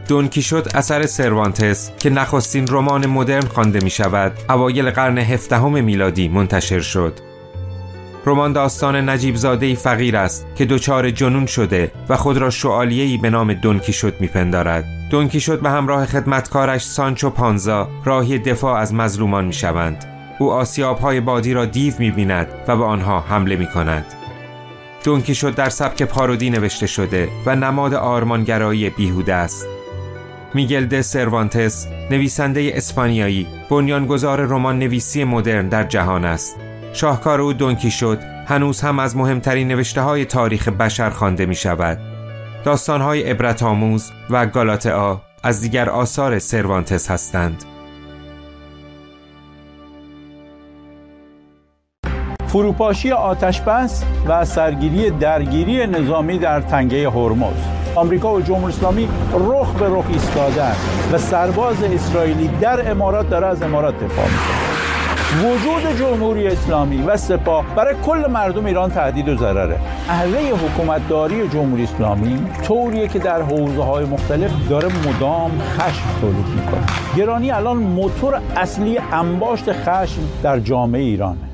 دون کیشوت اثر سروانتس که نخستین رمان مدرن خوانده می شود اوایل قرن 17 میلادی منتشر شد. رمان داستان نجیب زاده‌ای فقیر است که دچار جنون شده و خود را شعالیه‌ای به نام دون کیشوت می‌پندارد. دون کیشوت به همراه خدمتکارش سانچو پانزا راهی دفاع از مظلومان می‌شوند. او آسیاب‌های بادی را دیو می‌بیند و به آنها حمله می‌کند. دون کیشوت در سبک پارودی نوشته شده و نماد آرمانگرایی بیهوده است. میگل د سروانتس، نویسنده اسپانیایی، بنیانگذار رمان نویسی مدرن در جهان است. شاهکار او دون کیشوت هنوز هم از مهمترین نوشته‌های تاریخ بشر خوانده می‌شود. داستان‌های عبرت‌آموز و گالاتئا از دیگر آثار سروانتس هستند. فروپاشی آتش‌بس و سرگیری درگیری نظامی در تنگه هرمز. آمریکا و جمهوری اسلامی رخ به رخ ایستادند و سرباز اسرائیلی در امارات داره از امارات دفاع می‌کنه. وجود جمهوری اسلامی و سپاه برای کل مردم ایران تهدید و ضرره. نحوه حکومتداری جمهوری اسلامی طوریه که در حوزه‌های مختلف داره مدام خشم تولید می‌کنه. گرانی الان موتور اصلی انباشت خشم در جامعه ایرانه.